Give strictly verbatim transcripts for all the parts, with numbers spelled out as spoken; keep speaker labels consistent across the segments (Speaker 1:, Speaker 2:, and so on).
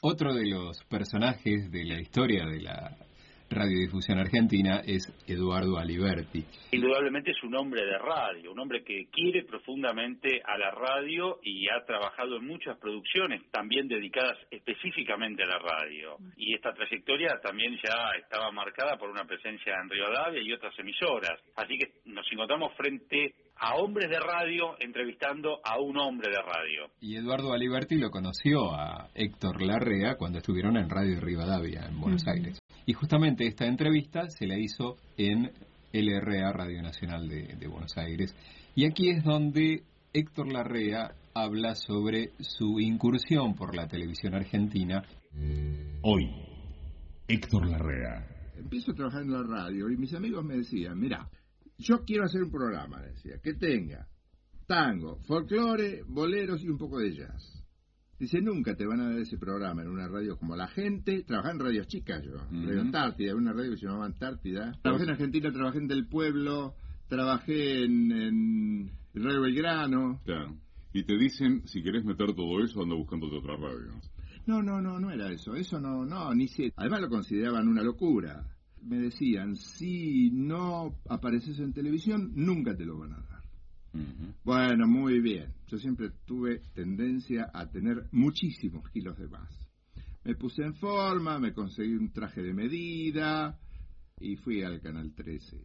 Speaker 1: Otro de los personajes de la historia de la radiodifusión argentina es Eduardo Aliberti.
Speaker 2: Indudablemente es un hombre de radio, un hombre que quiere profundamente a la radio y ha trabajado en muchas producciones también dedicadas específicamente a la radio. Y esta trayectoria también ya estaba marcada por una presencia en Rivadavia y otras emisoras. Así que nos encontramos frente a hombres de radio entrevistando a un hombre de radio.
Speaker 1: Y Eduardo Aliberti lo conoció a Héctor Larrea cuando estuvieron en Radio Rivadavia, en Buenos uh-huh. Aires. Y justamente esta entrevista se la hizo en L R A, Radio Nacional de, de Buenos Aires. Y aquí es donde Héctor Larrea habla sobre su incursión por la televisión argentina.
Speaker 3: Hoy, Héctor Larrea.
Speaker 4: Empiezo a trabajar en la radio y mis amigos me decían, mirá, yo quiero hacer un programa, decía, que tenga tango, folclore, boleros y un poco de jazz. Dice, nunca te van a dar ese programa en una radio como La Gente. Trabajé en radios chicas yo, uh-huh. Radio Antártida, una radio que se llamaba Antártida. Trabajé en Argentina, trabajé en Del Pueblo, trabajé en, en Radio Belgrano.
Speaker 3: Claro. Y te dicen, si querés meter todo eso, anda buscándote otra radio.
Speaker 4: No, no, no, no era eso. Eso no, no, ni sé. Además lo consideraban una locura. Me decían, si no apareces en televisión, nunca te lo van a dar. Uh-huh. Bueno, muy bien. Yo siempre tuve tendencia a tener muchísimos kilos de más. Me puse en forma, me conseguí un traje de medida y fui al Canal trece.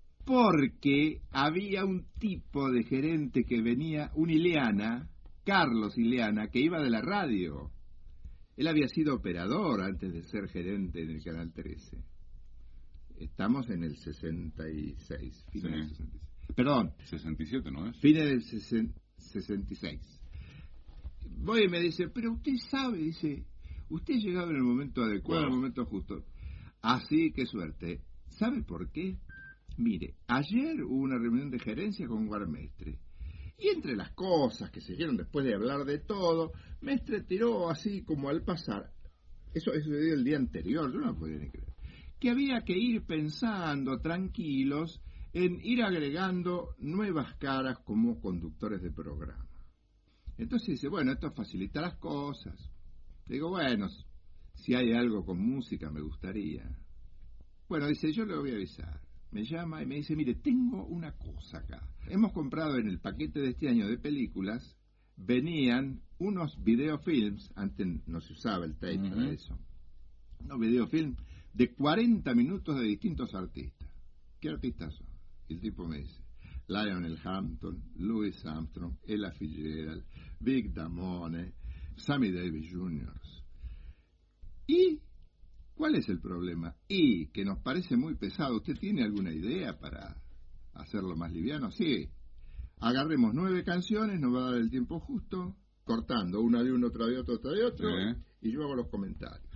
Speaker 4: Porque había un tipo de gerente que venía, un Ileana, Carlos Ileana, que iba de la radio. Él había sido operador antes de ser gerente en el Canal trece. Estamos en el sesenta y seis, fines sí. del sesenta y seis. Perdón.
Speaker 3: sesenta y siete, ¿no es?
Speaker 4: Fines del sesenta y seis. Voy y me dice, pero usted sabe, dice, usted ha llegado en el momento adecuado, en el momento justo. Así, qué suerte. ¿Sabe por qué? Mire, ayer hubo una reunión de gerencia con Guarmestre. Y entre las cosas que se dijeron después de hablar de todo, Mestre tiró así como al pasar. Eso sucedió el día anterior, yo no lo podía ni creer. Que había que ir pensando tranquilos en ir agregando nuevas caras como conductores de programa. Entonces dice, bueno, esto facilita las cosas. Digo, bueno, si hay algo con música me gustaría. Bueno, dice, yo le voy a avisar. Me llama y me dice, mire, tengo una cosa acá. Hemos comprado en el paquete de este año de películas, venían unos videofilms, antes no se usaba el tape uh-huh. para eso, unos videofilms de cuarenta minutos de distintos artistas. ¿Qué artistas son? Y el tipo me dice, Lionel Hampton, Louis Armstrong, Ella Fitzgerald, Vic Damone, Sammy Davis junior ¿Y cuál es el problema? Y que nos parece muy pesado. ¿Usted tiene alguna idea para hacerlo más liviano? Sí. Agarremos nueve canciones, nos va a dar el tiempo justo, cortando una de uno, otra de otro, otra de otro, sí. Y yo hago los comentarios.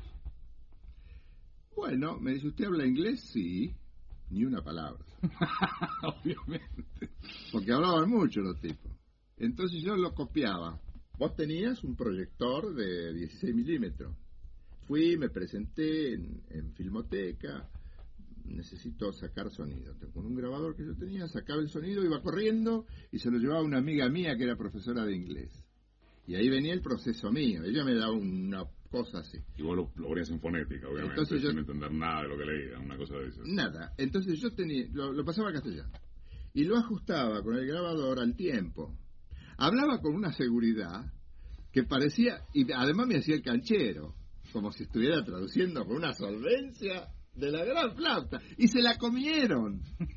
Speaker 4: Bueno, me dice, ¿usted habla inglés? Sí. Ni una palabra. Obviamente. Porque hablaban mucho los tipos. Entonces yo lo copiaba. Vos tenías un proyector de dieciséis milímetros. Fui, me presenté en, en Filmoteca. Necesito sacar sonido. Con un grabador que yo tenía, sacaba el sonido, iba corriendo y se lo llevaba a una amiga mía que era profesora de inglés. Y ahí venía el proceso mío. Ella me daba una cosa así.
Speaker 3: Y vos lo, lo ponías en fonética, obviamente, entonces yo, sin entender nada de lo que leía, una cosa de esas.
Speaker 4: Nada. Entonces yo tenía, lo, lo pasaba a castellano. Y lo ajustaba con el grabador al tiempo. Hablaba con una seguridad que parecía, y además me hacía el canchero, como si estuviera traduciendo con una solvencia de la gran flauta. Y se la comieron.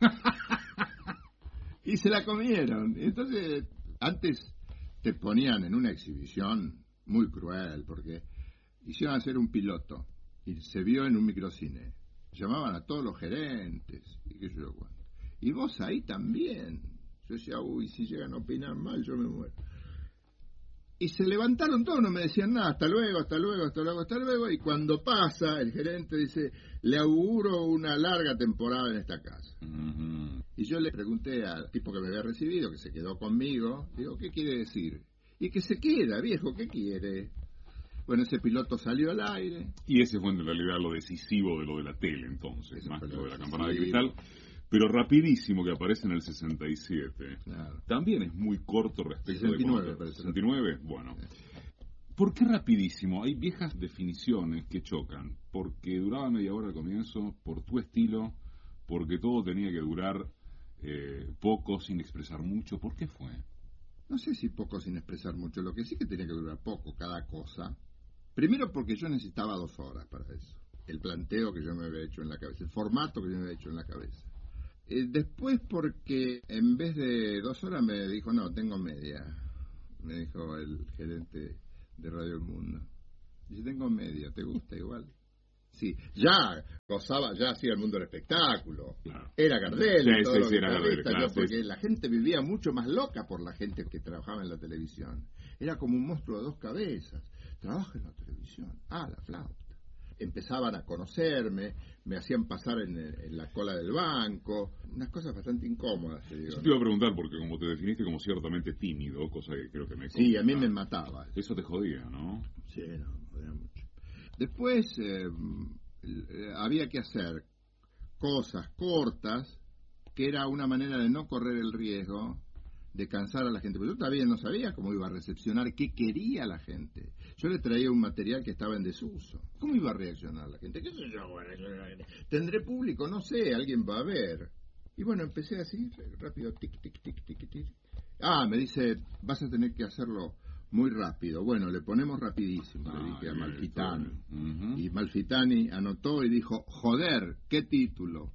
Speaker 4: y se la comieron. Entonces, antes te ponían en una exhibición muy cruel, porque hicieron hacer un piloto y se vio en un microcine. Llamaban a todos los gerentes y qué sé yo cuánto. Y vos ahí también. Yo decía, uy, si llegan a opinar mal, yo me muero. Y se levantaron todos, no me decían nada, hasta luego, hasta luego, hasta luego, hasta luego. Y cuando pasa, el gerente dice, le auguro una larga temporada en esta casa. Uh-huh. Y yo le pregunté al tipo que me había recibido, que se quedó conmigo, digo, ¿qué quiere decir? Y que se queda, viejo, ¿qué quiere? Bueno, ese piloto salió al aire.
Speaker 3: Y ese fue en realidad lo decisivo de lo de la tele, entonces, eso más que lo de la campana de cristal. Pero rapidísimo, que aparece en el sesenta y siete. Claro. También es muy corto respecto
Speaker 4: sesenta y nueve,
Speaker 3: de... ¿sesenta y nueve? Bueno. ¿Por qué rapidísimo? Hay viejas definiciones que chocan. Porque duraba media hora al comienzo, por tu estilo, porque todo tenía que durar eh, poco, sin expresar mucho. ¿Por qué fue?
Speaker 4: No sé si poco sin expresar mucho. Lo que sí que tenía que durar poco cada cosa. Primero porque yo necesitaba dos horas para eso. El planteo que yo me había hecho en la cabeza, el formato que yo me había hecho en la cabeza. Eh, después porque en vez de dos horas me dijo, no, tengo media. Me dijo el gerente de Radio El Mundo. Dice, tengo media, ¿te gusta igual? Sí, ya gozaba, ya hacía el mundo del espectáculo. Claro. Era Gardel,
Speaker 3: sí,
Speaker 4: todo
Speaker 3: sí,
Speaker 4: lo
Speaker 3: sí,
Speaker 4: que
Speaker 3: era Gardel, claro,
Speaker 4: porque
Speaker 3: sí.
Speaker 4: La gente vivía mucho más loca por la gente que trabajaba en la televisión. Era como un monstruo de dos cabezas. Trabaja en la televisión, ah, la flauta. Empezaban a conocerme, me hacían pasar en, en la cola del banco, unas cosas bastante incómodas, te digo.
Speaker 3: Yo te iba a preguntar, porque como te definiste como ciertamente tímido, cosa que creo que me consta.
Speaker 4: Sí, a mí me mataba.
Speaker 3: Eso te jodía, ¿no?
Speaker 4: Sí, no, me jodía mucho. Después eh, eh, había que hacer cosas cortas, que era una manera de no correr el riesgo de cansar a la gente. Pero yo todavía no sabía cómo iba a recepcionar, qué quería la gente. Yo le traía un material que estaba en desuso. ¿Cómo iba a reaccionar la gente? ¿Qué sé yo? ¿Tendré público? No sé, alguien va a ver. Y bueno, empecé así, rápido, tic, tic, tic, tic, tic. Ah, me dice, vas a tener que hacerlo muy rápido. Bueno, le ponemos rapidísimo, ah, le dije a Malfitani. Uh-huh. Y Malfitani anotó y dijo, joder, ¿qué título?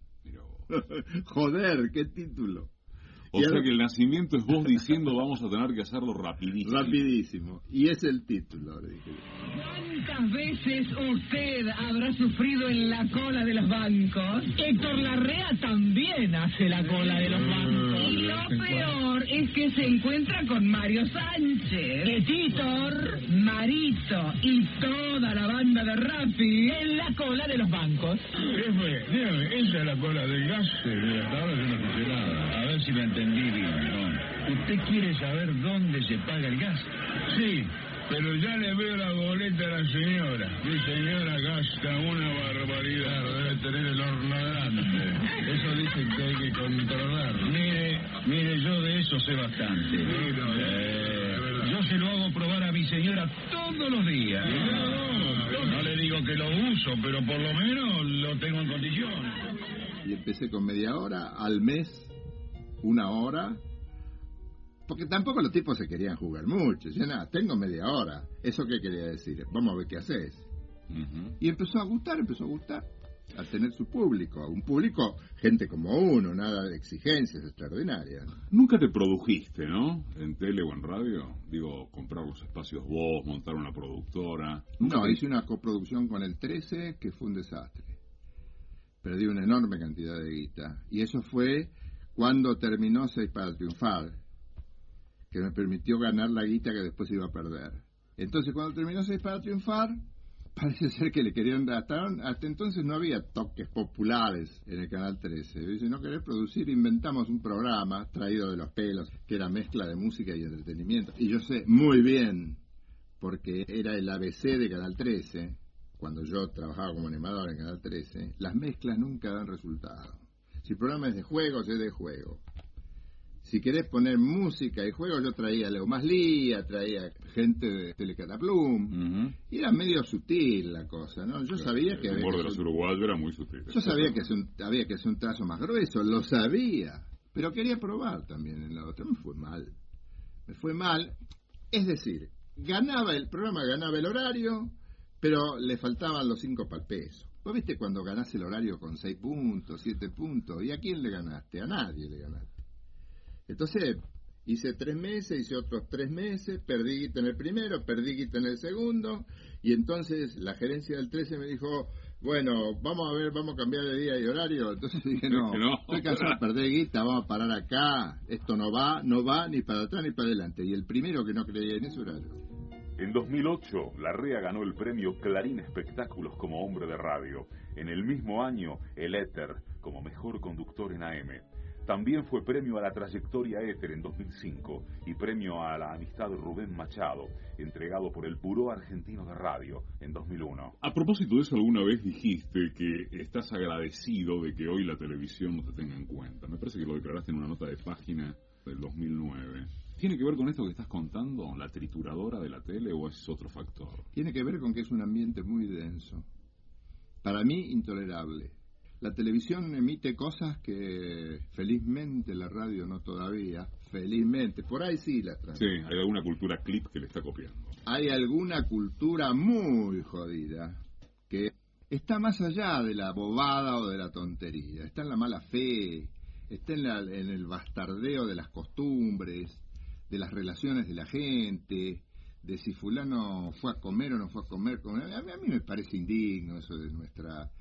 Speaker 4: Joder, ¿qué título?
Speaker 3: O y sea ahora, que el nacimiento es vos diciendo vamos a tener que hacerlo rapidísimo.
Speaker 4: Rapidísimo. Y es el título, le dije.
Speaker 5: ¿Cuántas veces usted habrá sufrido en la cola de los bancos? Héctor Larrea también hace la cola de los bancos. Y lo peor es que se encuentra con Mario Sánchez, que Titor, Marito y toda la banda de Rappi en la cola de los bancos.
Speaker 6: ¿Qué fue? Dígame, esa es la cola del gas. Hasta ahora yo no escuché nada. A ver si me entendí bien, ¿no? ¿Usted quiere saber dónde se paga el gas? Sí, pero ya le veo la boleta a la señora. Mi señora gasta una barbaridad, debe tener el horno grande. Eso dicen que hay que controlar. Mire, mire, yo de eso sé bastante. Sí, no, eh, yo se lo hago probar a mi señora todos los días. No, no le digo que lo uso, pero por lo menos lo tengo en condiciones.
Speaker 4: Y empecé con media hora, al mes una hora, porque tampoco los tipos se querían jugar mucho. Yo, nada, tengo media hora. ¿Eso qué quería decir? Vamos a ver qué haces. Uh-huh. Y empezó a gustar, empezó a gustar, a tener su público, un público, gente como uno, nada de exigencias extraordinarias.
Speaker 3: Nunca te produjiste, ¿no? En tele o en radio, digo, comprar los espacios vos, montar una productora.
Speaker 4: No,
Speaker 3: te...
Speaker 4: hice una coproducción con el trece que fue un desastre. Perdí una enorme cantidad de guita. Y eso fue cuando terminó Seis para Triunfar, que me permitió ganar la guita que después iba a perder. Entonces, cuando terminó Seis para Triunfar, parece ser que le querían dar. Hasta, hasta entonces no había toques populares en el Canal trece. Dice, no querés producir, inventamos un programa traído de los pelos, que era mezcla de música y entretenimiento. Y yo sé muy bien, porque era el A B C de Canal trece, cuando yo trabajaba como animador en Canal trece, las mezclas nunca dan resultado. Si el programa es de juegos, es de juego. Si querés poner música y juego, yo traía a Leo Maslía, traía gente de Telecataplum, uh-huh. Y era medio sutil la cosa, ¿no? Yo sabía
Speaker 3: el
Speaker 4: que...
Speaker 3: El humor de los uruguayos era muy sutil.
Speaker 4: Yo sabía que un, había que hacer un trazo más grueso, lo sabía, pero quería probar también en la otra. Me fue mal, me fue mal. Es decir, ganaba el programa, ganaba el horario, pero le faltaban los cinco para el peso. ¿Vos viste cuando ganás el horario con seis puntos, siete puntos? ¿Y a quién le ganaste? A nadie le ganaste. Entonces, hice tres meses, hice otros tres meses, perdí guita en el primero, perdí guita en el segundo, y entonces la gerencia del trece me dijo, bueno, vamos a ver, vamos a cambiar de día y horario. Entonces dije, no, no estoy cansado de perder guita, vamos a parar acá, esto no va, no va ni para atrás ni para adelante. Y el primero que no creía en eso era yo.
Speaker 7: En dos mil ocho, Larrea ganó el premio Clarín Espectáculos como hombre de radio. En el mismo año, el Éter como mejor conductor en A M. También fue premio a la trayectoria Éter en dos mil cinco y premio a la amistad Rubén Machado, entregado por el Buró Argentino de Radio en dos mil uno.
Speaker 3: A propósito de eso, alguna vez dijiste que estás agradecido de que hoy la televisión no te tenga en cuenta. Me parece que lo declaraste en una nota de página del dos mil nueve. ¿Tiene que ver con esto que estás contando, la trituradora de la tele, o es otro factor?
Speaker 4: Tiene que ver con que es un ambiente muy denso. Para mí, intolerable. La televisión emite cosas que felizmente la radio no todavía, felizmente, por ahí sí la transmite.
Speaker 3: Sí, hay alguna cultura clip que le está copiando.
Speaker 4: Hay alguna cultura muy jodida que está más allá de la bobada o de la tontería, está en la mala fe, está en, la, en el bastardeo de las costumbres, de las relaciones de la gente, de si fulano fue a comer o no fue a comer. A mí, a mí me parece indigno eso de nuestra